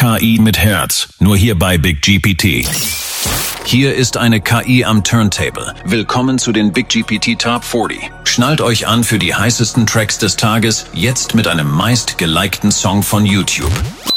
KI mit Herz, nur hier bei Big GPT. Hier ist eine KI am Turntable. Willkommen zu den Big GPT Top 40. Schnallt euch an für die heißesten Tracks des Tages, jetzt mit einem meist gelikten Song von YouTube.